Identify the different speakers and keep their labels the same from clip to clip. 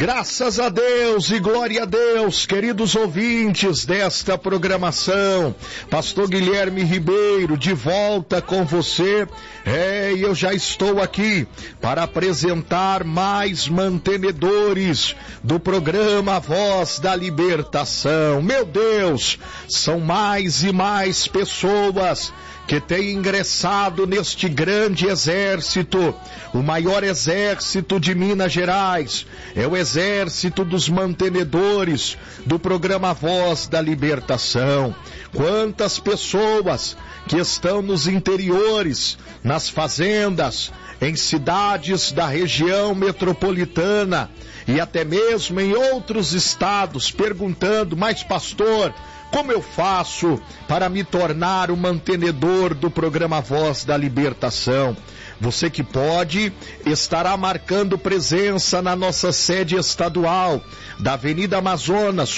Speaker 1: Graças a Deus e glória a Deus, queridos ouvintes desta programação. Pastor Guilherme Ribeiro, de volta com você. E eu já estou aqui para apresentar mais mantenedores do programa Voz da Libertação. Meu Deus, são mais e mais pessoas que tem ingressado neste grande exército, o maior exército de Minas Gerais, é o exército dos mantenedores do programa Voz da Libertação. Quantas pessoas que estão nos interiores, nas fazendas, em cidades da região metropolitana e até mesmo em outros estados, perguntando: mas pastor, como eu faço para me tornar um mantenedor do programa Voz da Libertação? Você que pode, estará marcando presença na nossa sede estadual, da Avenida Amazonas,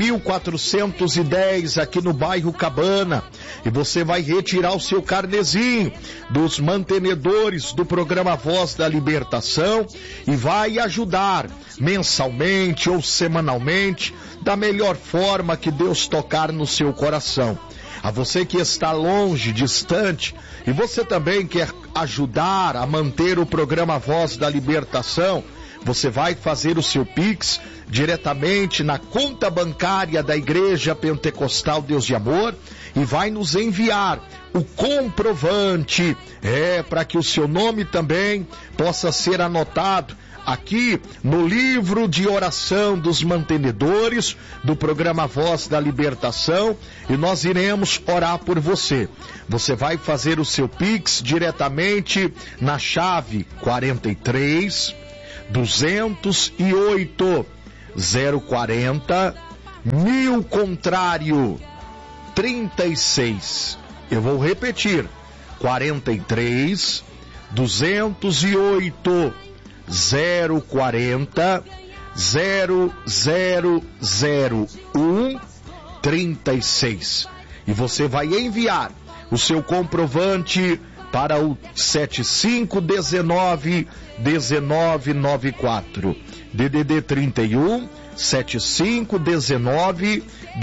Speaker 1: 8.410, aqui no bairro Cabana. E você vai retirar o seu carnezinho dos mantenedores do programa Voz da Libertação e vai ajudar mensalmente ou semanalmente, da melhor forma que Deus tocar no seu coração. A você que está longe, distante, e você também quer ajudar a manter o programa Voz da Libertação, você vai fazer o seu Pix diretamente na conta bancária da Igreja Pentecostal Deus de Amor e vai nos enviar o comprovante, para que o seu nome também possa ser anotado aqui no livro de oração dos mantenedores do programa Voz da Libertação, e nós iremos orar por você. Você vai fazer o seu Pix diretamente na chave 43 208 040 1000 contrário 36. Eu vou repetir: 43 208 040 0001 36. E você vai enviar o seu comprovante para o 7519 1994, DDD 31 7519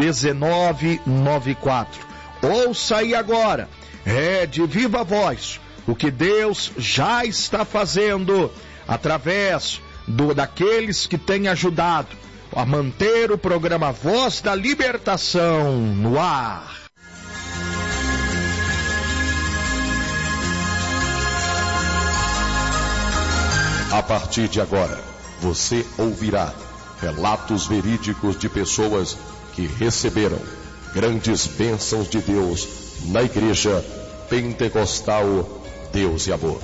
Speaker 1: 1994. Ouça aí agora, de viva voz, o que Deus já está fazendo através daqueles que têm ajudado a manter o programa Voz da Libertação no ar.
Speaker 2: A partir de agora, você ouvirá relatos verídicos de pessoas que receberam grandes bênçãos de Deus na Igreja Pentecostal Deus e Amor.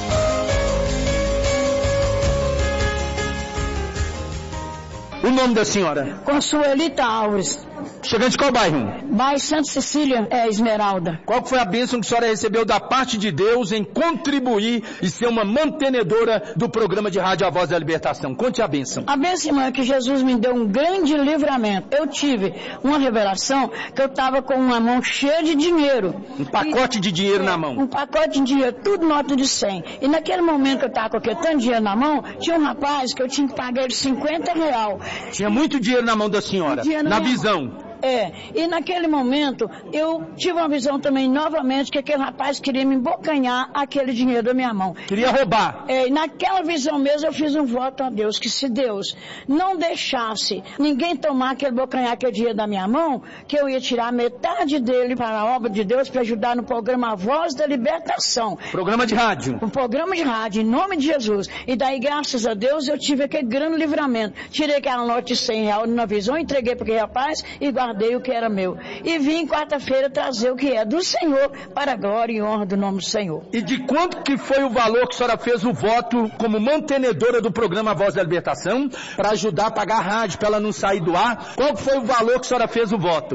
Speaker 3: O nome da senhora?
Speaker 4: Consuelita Alves.
Speaker 3: Chegando de qual bairro?
Speaker 4: Bairro Santa Cecília, Esmeralda.
Speaker 3: Qual foi a bênção que a senhora recebeu da parte de Deus em contribuir e ser uma mantenedora do programa de rádio A Voz da Libertação? Conte a bênção.
Speaker 4: A bênção, irmã, é que Jesus me deu um grande livramento. Eu tive uma revelação que eu estava com uma mão cheia de dinheiro.
Speaker 3: Um pacote de dinheiro na mão.
Speaker 4: Um pacote de dinheiro, tudo nota de 100. E naquele momento que eu estava com aquele tanto de dinheiro na mão, tinha um rapaz que eu tinha que pagar ele R$50.
Speaker 3: Tinha muito dinheiro na mão da senhora, na visão.
Speaker 4: E naquele momento eu tive uma visão também novamente que aquele rapaz queria me embocanhar aquele dinheiro da minha mão.
Speaker 3: Queria roubar.
Speaker 4: E naquela visão mesmo eu fiz um voto a Deus, que se Deus não deixasse ninguém tomar bocanhar aquele dinheiro da minha mão, que eu ia tirar metade dele para a obra de Deus, para ajudar no programa Voz da Libertação.
Speaker 3: Programa de rádio.
Speaker 4: Um programa de rádio, em nome de Jesus. E daí, graças a Deus, eu tive aquele grande livramento. Tirei aquela nota de R$100 na visão, entreguei para aquele rapaz e guardei o que era meu. E vim quarta-feira trazer o que é do Senhor para a glória e honra do nome do Senhor.
Speaker 3: E de quanto que foi o valor que a senhora fez o voto como mantenedora do programa Voz da Libertação para ajudar a pagar a rádio, para ela não sair do ar? Qual foi o valor que a senhora fez o voto?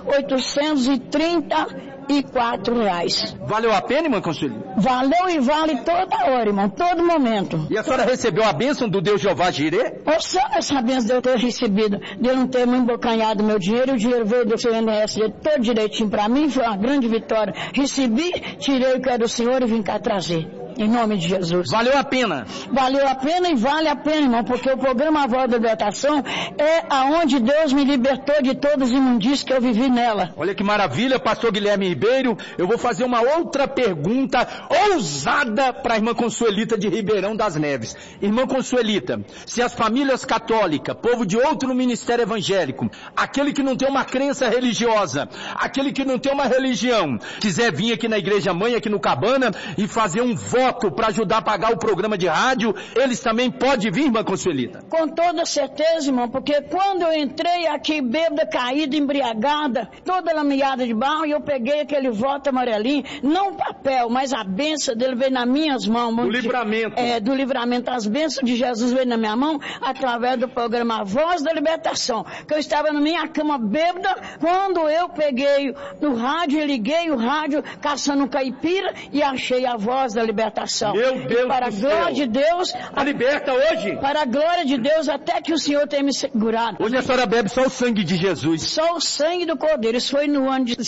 Speaker 4: R$834.
Speaker 3: Valeu a pena, irmã Consuelo?
Speaker 4: Valeu e vale toda hora, irmão, todo momento.
Speaker 3: E a senhora recebeu a bênção do Deus Jeová Jirê?
Speaker 4: Eu sei essa bênção de eu ter recebido, de eu não ter me embocanhado meu dinheiro, o dinheiro veio do CNS todo direitinho para mim, foi uma grande vitória. Recebi, tirei o que era do Senhor e vim cá trazer. Em nome de Jesus.
Speaker 3: Valeu a pena.
Speaker 4: Valeu a pena e vale a pena, irmão, porque o programa A Voz da Libertação é aonde Deus me libertou de todas as imundícias que eu vivi nela.
Speaker 3: Olha que maravilha, pastor Guilherme Ribeiro. Eu vou fazer uma outra pergunta ousada para a irmã Consuelita de Ribeirão das Neves. Irmã Consuelita, se as famílias católicas, povo de outro ministério evangélico, aquele que não tem uma crença religiosa, aquele que não tem uma religião, quiser vir aqui na Igreja Mãe, aqui no Cabana, e fazer um voto para ajudar a pagar o programa de rádio, eles também podem vir, irmã Consuelita?
Speaker 4: Com toda certeza, irmão, porque quando eu entrei aqui bêbada, caída, embriagada, toda lameada de barro, e eu peguei aquele voto amarelinho, não papel, mas a bênção dele veio nas minhas mãos.
Speaker 3: Do livramento.
Speaker 4: Do livramento. As bênçãos de Jesus veio na minha mão através do programa A Voz da Libertação. Que eu estava na minha cama bêbada, quando eu peguei no rádio e liguei o rádio, caçando um caipira, e achei a Voz da Libertação.
Speaker 3: Meu Deus
Speaker 4: para a glória de Deus.
Speaker 3: A liberta hoje?
Speaker 4: Para a glória de Deus, até que o Senhor tenha me segurado.
Speaker 3: Hoje a senhora bebe só o sangue de Jesus.
Speaker 4: Só o sangue do Cordeiro. Isso foi no ano de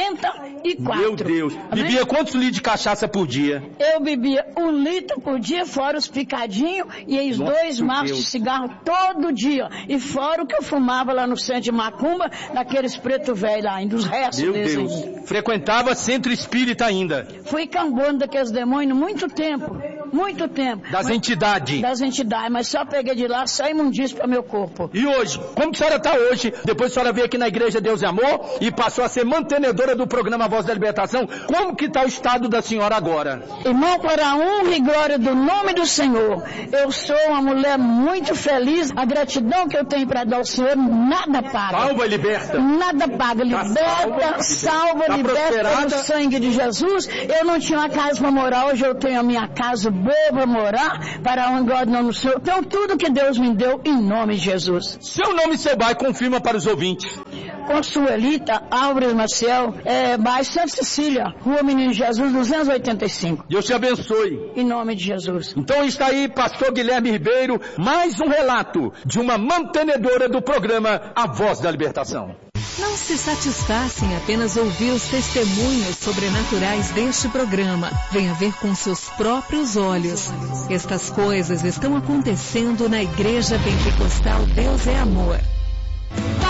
Speaker 4: 74.
Speaker 3: Meu Deus.
Speaker 4: Amém?
Speaker 3: Bebia quantos litros de cachaça por dia?
Speaker 4: Eu bebia 1 litro por dia, fora os picadinhos e os 2 maços de cigarro todo dia. E fora o que eu fumava lá no centro de Macumba, daqueles preto velho lá, dos restos
Speaker 3: Meu
Speaker 4: deles.
Speaker 3: Deus.
Speaker 4: Ainda.
Speaker 3: Frequentava centro espírita ainda.
Speaker 4: Fui cambando daqueles demônios muito tempo. Muito tempo.
Speaker 3: Das entidades.
Speaker 4: Das entidades, mas só peguei de lá, só imundício para meu corpo.
Speaker 3: E hoje? Como que a senhora está hoje? Depois a senhora veio aqui na Igreja Deus e Amor e passou a ser mantenedora do programa Voz da Libertação. Como que está o estado da senhora agora?
Speaker 4: Irmão, para a honra e glória do nome do Senhor, eu sou uma mulher muito feliz. A gratidão que eu tenho para dar ao Senhor, nada paga.
Speaker 3: Salva e liberta.
Speaker 4: Nada paga. Liberta, salva,
Speaker 3: tá
Speaker 4: liberta pelo sangue de Jesus. Eu não tinha uma casa para morar, hoje eu tenho a minha casa boa para morar, para a honra e glória do nome do Senhor. Então tudo que Deus me deu, em nome de Jesus.
Speaker 3: Seu nome, seu bairro, confirma para os ouvintes.
Speaker 4: Consuelita Álvares Maciel, bairro Santa Cecília, Rua Menino Jesus, 285.
Speaker 3: Deus te abençoe.
Speaker 4: Em nome de Jesus.
Speaker 3: Então está aí, pastor Guilherme Ribeiro, mais um relato de uma mantenedora do programa A Voz da Libertação.
Speaker 5: Não se satisfaça em apenas ouvir os testemunhos sobrenaturais deste programa. Venha ver com seus próprios olhos. Estas coisas estão acontecendo na Igreja Pentecostal Deus é Amor.